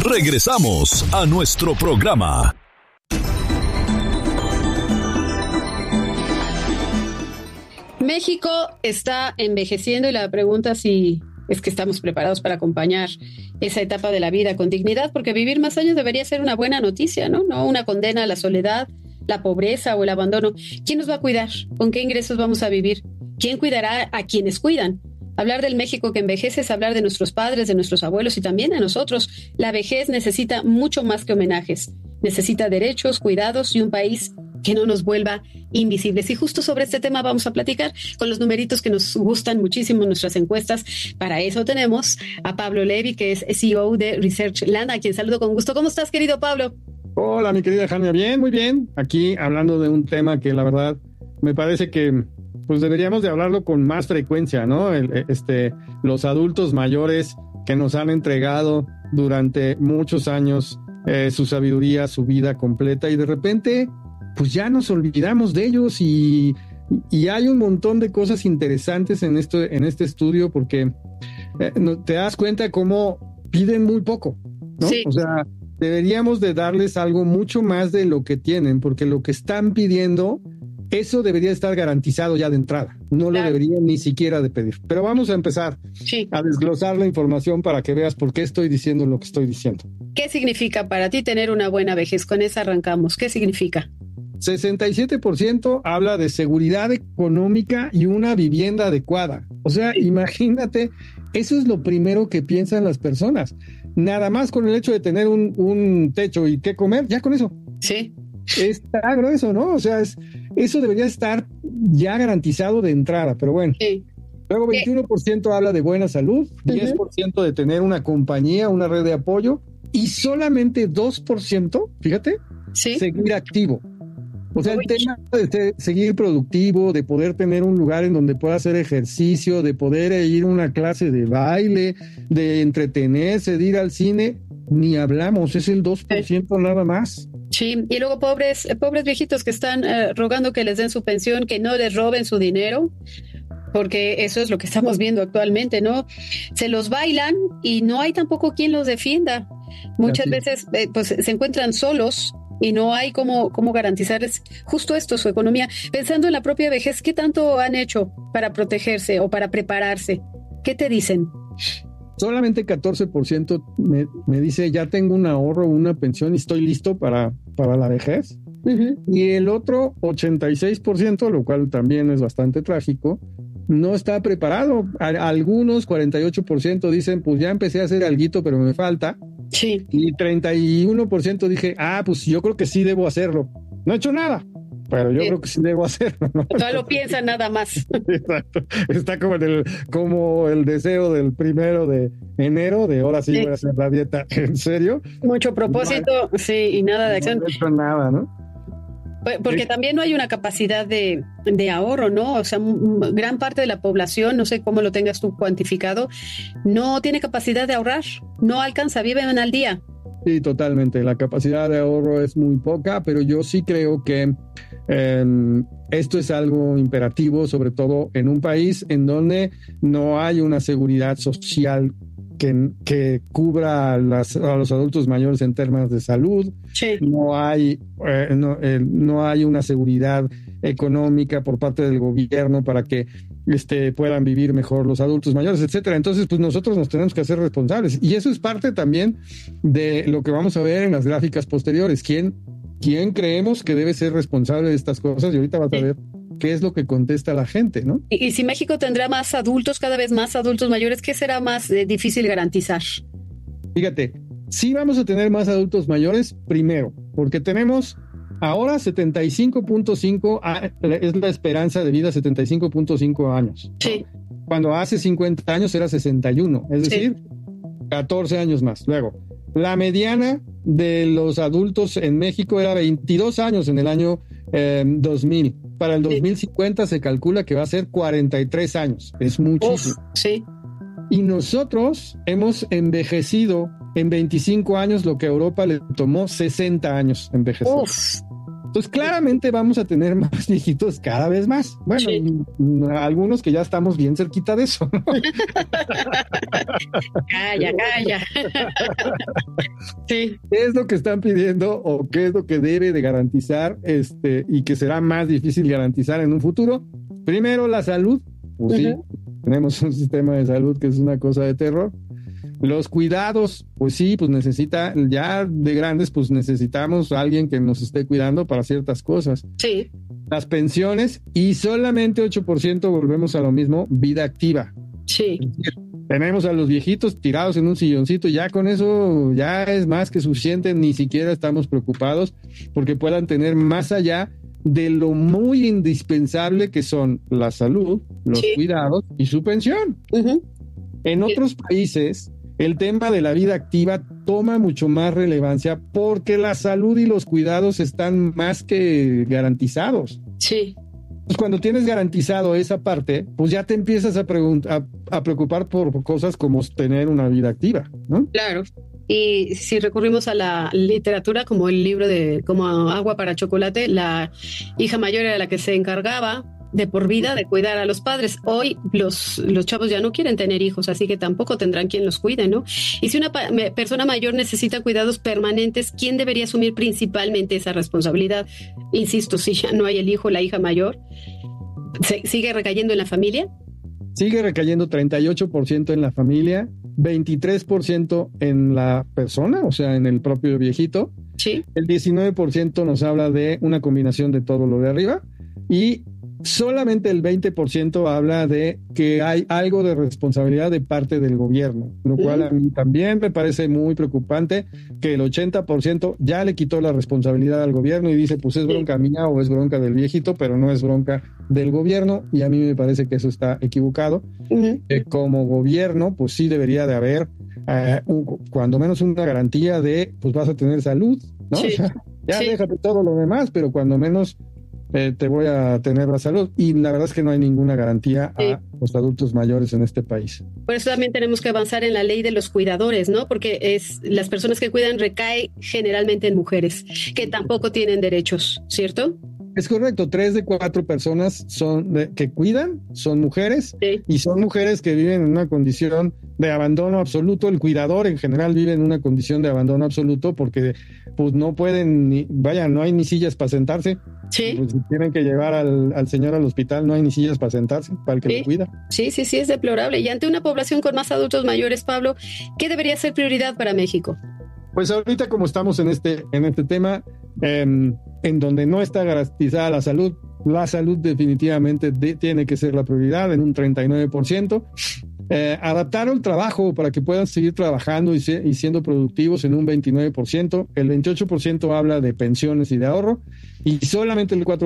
Regresamos a nuestro programa. México está envejeciendo y la pregunta si es que estamos preparados para acompañar esa etapa de la vida con dignidad, porque vivir más años debería ser una buena noticia, ¿no? No una condena a la soledad, la pobreza o el abandono. ¿Quién nos va a cuidar? ¿Con qué ingresos vamos a vivir? ¿Quién cuidará a quienes cuidan? Hablar del México que envejece es hablar de nuestros padres, de nuestros abuelos y también de nosotros. La vejez necesita mucho más que homenajes. Necesita derechos, cuidados y un país que no nos vuelva invisibles. Y justo sobre este tema vamos a platicar con los numeritos que nos gustan muchísimo en nuestras encuestas. Para eso tenemos a Pablo Levy, que es CEO de Researchland, a quien saludo con gusto. ¿Cómo estás, querido Pablo? Hola, mi querida Jania. Bien, muy bien. Aquí hablando de un tema que la verdad me parece que pues deberíamos de hablarlo con más frecuencia, ¿no? Los adultos mayores que nos han entregado durante muchos años su sabiduría, su vida completa, y de repente pues ya nos olvidamos de ellos y hay un montón de cosas interesantes en este estudio, porque te das cuenta cómo piden muy poco, ¿no? Sí. O sea, deberíamos de darles algo mucho más de lo que tienen, porque lo que están pidiendo, eso debería estar garantizado ya de entrada. No lo deberían ni siquiera de pedir. Pero vamos a empezar a desglosar la información para que veas por qué estoy diciendo lo que estoy diciendo. ¿Qué significa para ti tener una buena vejez? Con esa arrancamos. ¿Qué significa? 67% habla de seguridad económica y una vivienda adecuada. O sea, imagínate, eso es lo primero que piensan las personas. Nada más con el hecho de tener un techo y qué comer, ya con eso. Sí. Está grueso, ¿no? O sea, eso debería estar ya garantizado de entrada, pero bueno. Sí. Luego 21% habla de buena salud, 10% de tener una compañía, una red de apoyo, y solamente 2%, fíjate, seguir activo. O sea, el tema de seguir productivo, de poder tener un lugar en donde pueda hacer ejercicio, de poder ir a una clase de baile, entretenerse, de ir al cine, ni hablamos, es el 2% nada más. Sí, y luego pobres viejitos que están rogando que les den su pensión, que no les roben su dinero, porque eso es lo que estamos viendo actualmente, ¿no? Se los bailan y no hay tampoco quien los defienda. Muchas veces pues se encuentran solos y no hay cómo garantizarles justo esto, su economía. Pensando en la propia vejez, ¿qué tanto han hecho para protegerse o para prepararse? ¿Qué te dicen? Solamente 14% me dice, ya tengo un ahorro, una pensión y estoy listo para la vejez. Uh-huh. Y el otro 86%, lo cual también es bastante trágico, no está preparado. Algunos 48% dicen, pues ya empecé a hacer alguito, pero me falta. Sí. Y 31% dije, pues yo creo que sí debo hacerlo. No he hecho nada, pero yo creo que sí debo hacerlo, ¿no? Todavía lo piensa nada más. Exacto. Está como el deseo del 1 de enero de ahora sí voy a hacer la dieta. ¿En serio? Mucho propósito, y nada de acción. No he hecho nada, ¿no? Porque también no hay una capacidad de ahorro, ¿no? O sea, gran parte de la población, no sé cómo lo tengas tú cuantificado, no tiene capacidad de ahorrar, no alcanza, viven al día. Sí, totalmente. La capacidad de ahorro es muy poca, pero yo sí creo que esto es algo imperativo, sobre todo en un país en donde no hay una seguridad social que cubra a los adultos mayores en términos de salud. Sí. No hay una seguridad económica por parte del gobierno para que puedan vivir mejor los adultos mayores, etcétera. Entonces, pues nosotros nos tenemos que hacer responsables. Y eso es parte también de lo que vamos a ver en las gráficas posteriores. ¿Quién creemos que debe ser responsable de estas cosas? Y ahorita vas a ver qué es lo que contesta la gente, ¿no? Y si México tendrá más adultos, cada vez más adultos mayores, ¿qué será más difícil garantizar? Fíjate, sí vamos a tener más adultos mayores, primero, porque tenemos ahora 75.5, es la esperanza de vida, 75.5 años. Sí. Cuando hace 50 años era 61, es decir, 14 años más. Luego, la mediana de los adultos en México era 22 años en el año 2000. Para el 2050 se calcula que va a ser 43 años. Es muchísimo. Sí. Y nosotros hemos envejecido en 25 años lo que a Europa le tomó 60 años envejecer. Entonces, claramente vamos a tener más viejitos cada vez más. Bueno, sí. Algunos que ya estamos bien cerquita de eso, ¿no? Calla. Sí. ¿Qué es lo que están pidiendo o qué es lo que debe de garantizar y que será más difícil garantizar en un futuro? Primero, la salud. Pues sí, tenemos un sistema de salud que es una cosa de terror. Los cuidados, pues sí, pues ya de grandes, pues necesitamos a alguien que nos esté cuidando para ciertas cosas. Sí. Las pensiones y solamente 8%, volvemos a lo mismo, vida activa. Sí. Tenemos a los viejitos tirados en un silloncito, ya con eso ya es más que suficiente, ni siquiera estamos preocupados porque puedan tener más allá de lo muy indispensable que son la salud, los cuidados y su pensión. En otros países, el tema de la vida activa toma mucho más relevancia porque la salud y los cuidados están más que garantizados. Sí. Pues cuando tienes garantizado esa parte, pues ya te empiezas a preocupar por cosas como tener una vida activa, ¿no? Claro. Y si recurrimos a la literatura, como el libro de Como agua para chocolate, la hija mayor era la que se encargaba de por vida de cuidar a los padres. Hoy los chavos ya no quieren tener hijos, así que tampoco tendrán quien los cuide, ¿no? Y si una persona mayor necesita cuidados permanentes, ¿quién debería asumir principalmente esa responsabilidad? Insisto, si ya no hay el hijo, la hija mayor, ¿sigue recayendo en la familia? Sigue recayendo 38% en la familia, 23% en la persona, o sea, en el propio viejito. Sí. El 19% nos habla de una combinación de todo lo de arriba y solamente el 20% habla de que hay algo de responsabilidad de parte del gobierno, lo cual a mí también me parece muy preocupante que el 80% ya le quitó la responsabilidad al gobierno y dice, pues es bronca mía o es bronca del viejito, pero no es bronca del gobierno, y a mí me parece que eso está equivocado. Como gobierno, pues sí debería de haber cuando menos una garantía de, pues vas a tener salud, ¿no? Sí. O sea, ya déjate todo lo demás, pero cuando menos te voy a tener la salud, y la verdad es que no hay ninguna garantía a los adultos mayores en este país. Por eso también tenemos que avanzar en la ley de los cuidadores, ¿no? Porque las personas que cuidan recae generalmente en mujeres, que tampoco tienen derechos, ¿cierto? Es correcto, 3 de 4 personas que cuidan son mujeres, y son mujeres que viven en una condición de abandono absoluto. El cuidador en general vive en una condición de abandono absoluto porque pues no pueden, no hay ni sillas para sentarse. Sí. Pues, si tienen que llevar al señor al hospital, no hay ni sillas para sentarse, para el que lo cuida. Sí, es deplorable. Y ante una población con más adultos mayores, Pablo, ¿qué debería ser prioridad para México? Pues ahorita como estamos en este tema, en donde no está garantizada la salud definitivamente tiene que ser la prioridad en un 39%. Adaptar el trabajo para que puedan seguir trabajando y siendo productivos en un 29%. El 28% habla de pensiones y de ahorro, y solamente el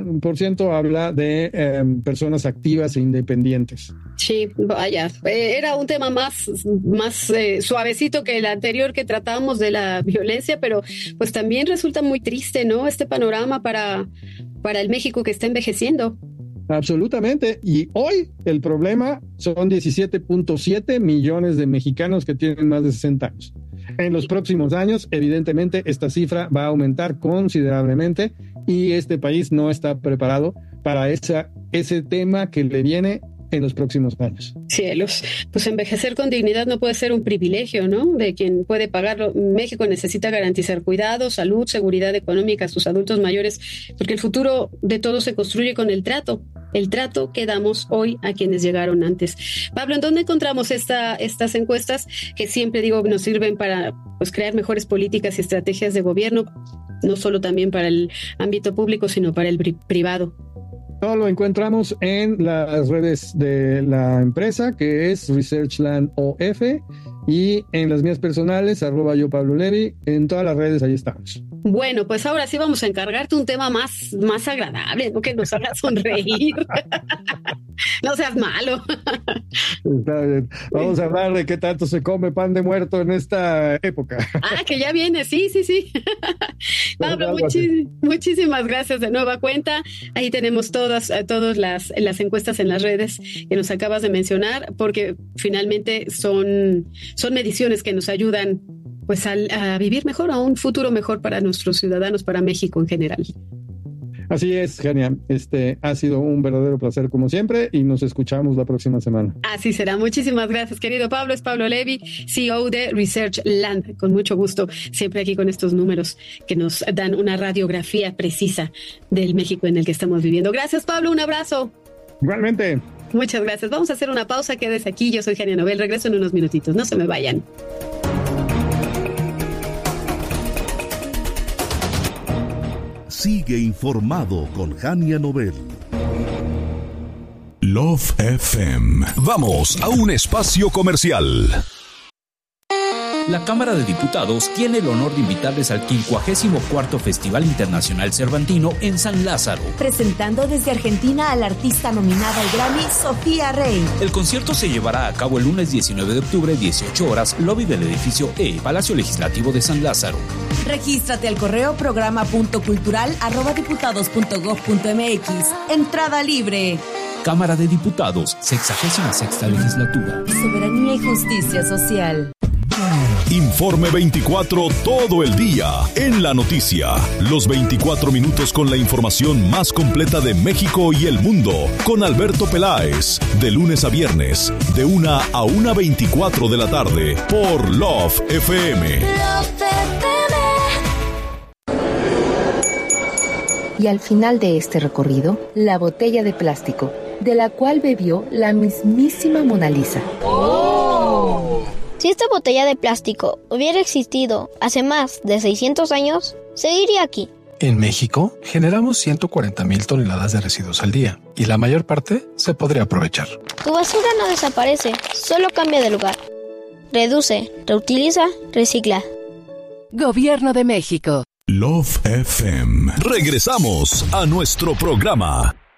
4% habla de personas activas e independientes. Sí, vaya, era un tema más suavecito que el anterior que tratábamos de la violencia, pero pues también resulta muy triste, ¿no? Este panorama para el México que está envejeciendo. Absolutamente. Y hoy el problema son 17.7 millones de mexicanos que tienen más de 60 años. En los próximos años, evidentemente, esta cifra va a aumentar considerablemente y este país no está preparado para ese tema que le viene en los próximos años. Cielos, pues envejecer con dignidad no puede ser un privilegio, ¿no? De quien puede pagarlo. México necesita garantizar cuidado, salud, seguridad económica a sus adultos mayores, porque el futuro de todos se construye con el trato que damos hoy a quienes llegaron antes. Pablo, ¿en dónde encontramos estas encuestas que siempre digo nos sirven para pues crear mejores políticas y estrategias de gobierno, no solo también para el ámbito público, sino para el privado? Todo lo encontramos en las redes de la empresa, que es Researchland OF, y en las mías personales, @yo Pablo Levi, en todas las redes ahí estamos. Bueno, pues ahora sí vamos a encargarte un tema más agradable, ¿no? Que nos haga sonreír. No seas malo. Está bien. Vamos a hablar de qué tanto se come pan de muerto en esta época. Que ya viene, sí. Pablo, muchísimas gracias de nueva cuenta. Ahí tenemos todas las encuestas en las redes que nos acabas de mencionar, porque finalmente son mediciones que nos ayudan pues a vivir mejor, a un futuro mejor para nuestros ciudadanos, para México en general. Así es, Jania. Ha sido un verdadero placer como siempre y nos escuchamos la próxima semana. Así será. Muchísimas gracias, querido Pablo. Es Pablo Levy, CEO de Research Land. Con mucho gusto, siempre aquí con estos números que nos dan una radiografía precisa del México en el que estamos viviendo. Gracias, Pablo. Un abrazo. Igualmente. Muchas gracias. Vamos a hacer una pausa. Quédese aquí. Yo soy Jania Nobel. Regreso en unos minutitos. No se me vayan. Sigue informado con Jania Nobel. Love FM. Vamos a un espacio comercial. La Cámara de Diputados tiene el honor de invitarles al 54º Festival Internacional Cervantino en San Lázaro. Presentando desde Argentina a la artista nominada al Grammy, Sofía Rey. El concierto se llevará a cabo el lunes 19 de octubre, 18 horas, lobby del edificio E, Palacio Legislativo de San Lázaro. Regístrate al correo programa.cultural@diputados.gov.mx. Entrada libre. Cámara de Diputados, 66ª Legislatura. Soberanía y justicia social. Informe 24 todo el día en la noticia. Los 24 minutos con la información más completa de México y el mundo. Con Alberto Peláez. De lunes a viernes, de 1 a 1:24 de la tarde. Por Love FM. Y al final de este recorrido, la botella de plástico, de la cual bebió la mismísima Mona Lisa. ¡Oh! Si esta botella de plástico hubiera existido hace más de 600 años, seguiría aquí. En México, generamos 140,000 toneladas de residuos al día, y la mayor parte se podría aprovechar. Tu basura no desaparece, solo cambia de lugar. Reduce, reutiliza, recicla. Gobierno de México. Love FM. Regresamos a nuestro programa.